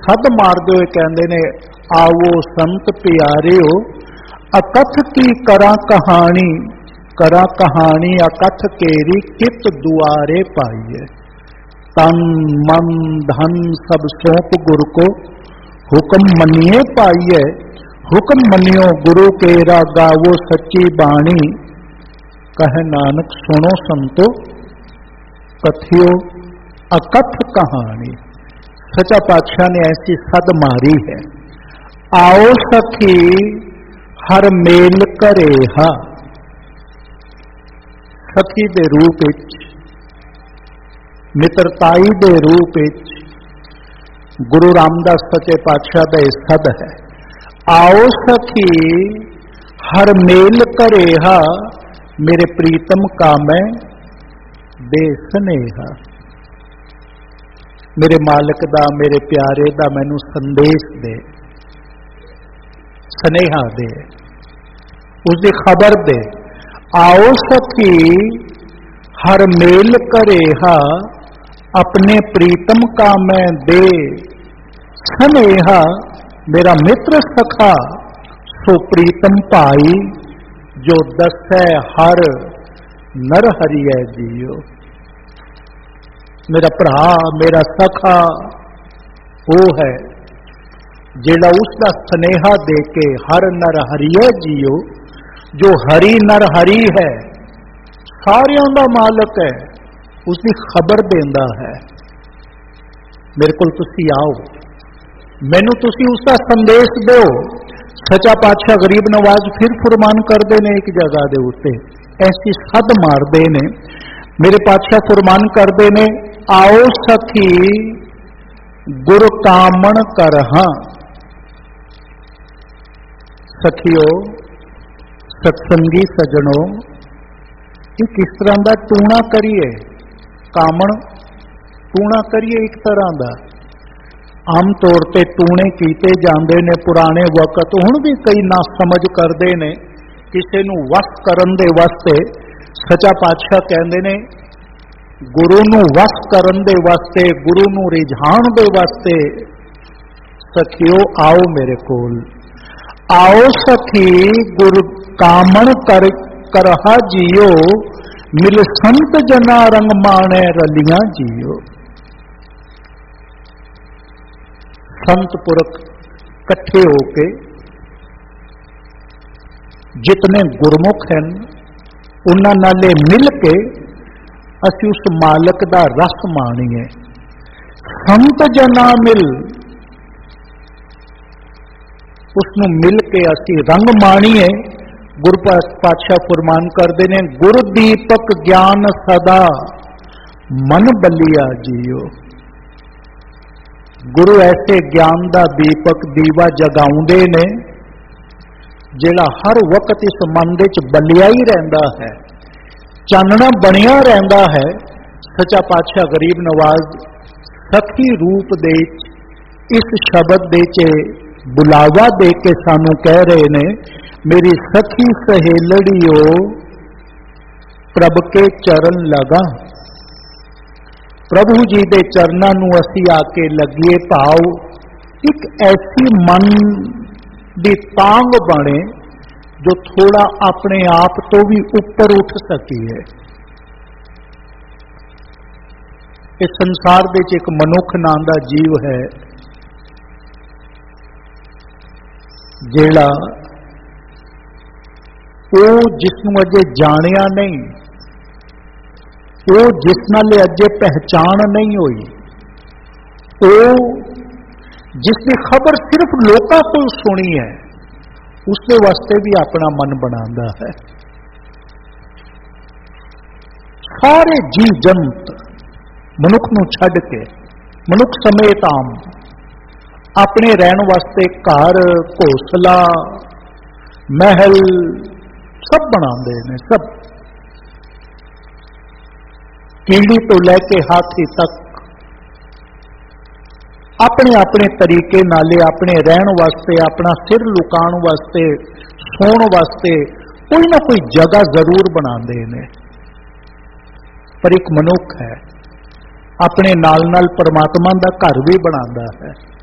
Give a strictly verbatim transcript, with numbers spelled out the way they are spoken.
सद मारदे होए कहंदे ने आवो संत प्यारिओ अकथ की करा कहानी करा कहानी अकथ केरी कित दुआरे पाइए तन मन धन सब सौंप गुरु को हुक्म मनिए पाइए हुक्म मनियो गुरु केरा गावो सच्ची बाणी कह नानक सुनो संतो कथियो अकथ कहानी। सच्चा पातशाह ने ऐसी सद मारी है। आओ सखी हर मेल करे हा सखी दे रूप विच मित्रताई दे रूप विच गुरु रामदास सच्चे पातशाह दा सद है। आओ सखी हर मेल करे हा मेरे प्रीतम का मैं दे स्नेहा। मेरे मालिक दा मेरे प्यारे दा मैनू संदेश दे स्नेहा दे उसकी खबर दे। आओ सखी हर मेल करे हा अपने प्रीतम का मैं दे स्नेहा। मेरा मित्र सखा सो प्रीतम भाई जो दसै हर नर हरियै जियो। मेरा भरा मेरा सखा वो है जेड़ा उसका स्नेहा दे के हर नर हरियै जियो। जो हरि नर हरि है सारियां दा मालक है उसकी खबर देंदा है। मेरे को तुसी आओ मैनू तुसी उसका संदेश दो। सच्चा पातशाह गरीब नवाज फिर फरमान करते ने एक जगह दे उत्ते ऐसी सद मारते ने। मेरे पातशाह फरमान करते ने आओ सखी गुर कामण करहा। सखियो सत्संगी सजणों ये किस तरह का टूणा करिए। कामण टूणा करिए एक तरह का आम तौर पर टूणे कीते जाते ने पुराने वक्त हुण भी कई ना समझ करते ने किसी नूं वस करन दे वास्ते। सच्चा पातशाह कहते ने गुरु नूं वस करन दे वास्ते गुरु नूं रिझाण दे वास्ते सखियो आओ मेरे कोल। आओ सखी गुरु कामण कर करहा जियो मिल संत जना रंग माणे रलियां जियो। संत पुरख कट्ठे होके जितने गुरमुख हैं उन्हां नाले मिल के असी उस मालक दा रस माणीए। संत जना मिल उसनू मिल के असी रंग माणीए। गुरु पातशाह फरमान करते ने गुर दीपक ज्ञान सदा मन बलिया जियो। गुरु ऐसे ज्ञान दा दीपक दीवा जगाउंदे ने जिहड़ा हर वक्त इस मन दे च बलिया ही रहंदा है चानना बनिया रहंदा है। सच्चा पातशाह गरीब नवाज सखी रूप दे इस शब्द दे च बुलावा दे के सानू कह रहे ने मेरी सखी सहेलड़ियो प्रभ के चरण लगा। प्रभु जी दे चरना नू असी आके लगिए भाव एक ऐसी मन दी तांग बने जो थोड़ा अपने आप तो भी ऊपर उठ सकी है। इस संसार दे एक मनुख नाम दा जीव है जेड़ा वो जिसनू अजे जानिया नहीं वो जिस नाले अजे पहचान नहीं हुई वो जिसकी खबर सिर्फ लोगों को सुनी है उसके वास्ते भी अपना मन बनाता है। सारे जी जंत मनुख नूं छड्ड के मनुख समेत आम अपने रहन वास्ते घर घोसला महल सब बनाते हैं। सब कीड़ी तो लैके हाथी तक अपने अपने तरीके नाले अपने रहन वास्ते अपना सिर लुकाण वास्ते सोण वास्ते कोई ना कोई जगह जरूर बनाते हैं। पर एक मनुख है अपने नाल नाल परमात्मा का घर भी बनाता है।